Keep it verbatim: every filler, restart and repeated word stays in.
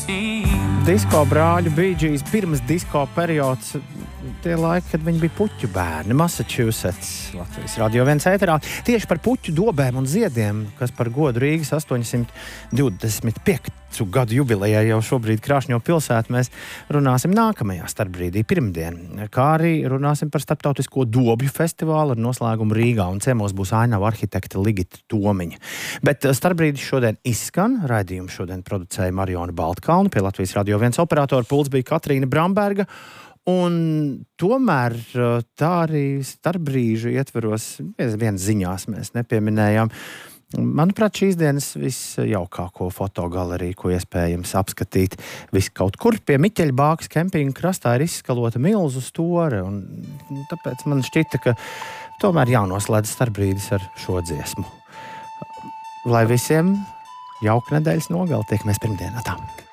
Disko brāļu Bee Gees pirms disko periods, tie laiki, kad viņi bija puķu bērni, Massachusetts, Latvijas Radio viens ēterā. Tieši par puķu dobēm un ziediem, kas par godu Rīgas astoņsimt divdesmit piekto gadu jubilejai jau šobrīd Krāšņo pilsētu, mēs runāsim nākamajā starpbrīdī pirmdien, kā arī runāsim par starptautisko dobju festivālu ar noslēgumu Rīgā, un ciemos būs ainava arhitekta Ligita Tomiņa. Bet starpbrīdis šodien izskan, raidījumu šodien producēja Mariona Baltkalna, pie Latvijas Radio viens operatora pults bija Katrīna Bramberga, un tomēr tā arī starpbrīžu ietveros, viens ziņās mēs nepieminējām, manuprāt, šīs dienas visjaukāko fotogaleriju, ko iespējams apskatīt vis kaut kur pie Miķeļa Bākas kempinga krastā ir izskalota milzu store, un tāpēc man šķita, ka tomēr jānoslēdz starpbrīdis ar šo dziesmu. Lai visiem jauka nedēļas nogali, tiekamies pirmdienā tā.